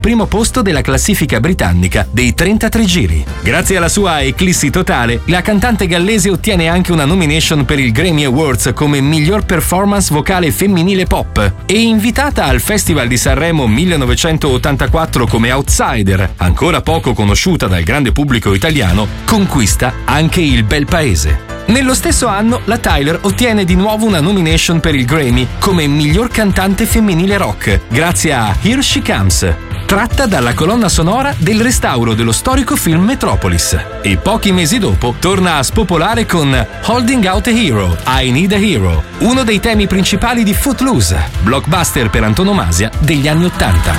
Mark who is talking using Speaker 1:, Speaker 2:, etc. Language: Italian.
Speaker 1: primo posto della classifica britannica dei 33 giri. Grazie alla sua eclissi totale, la cantante gallese ottiene anche una nomination per il Grammy Awards come miglior performance vocale femminile pop e invitata al Festival di Sanremo 1984 come outsider, ancora poco conosciuta dal grande pubblico italiano, conquista anche il bel paese. Nello stesso anno la Tyler ottiene di nuovo una nomination per il Grammy come miglior cantante femminile rock, grazie a Here She Comes, tratta dalla colonna sonora del restauro dello storico film Metropolis, e pochi mesi dopo torna a spopolare con Holding Out a Hero, I Need a Hero, uno dei temi principali di Footloose, blockbuster per antonomasia degli anni '80.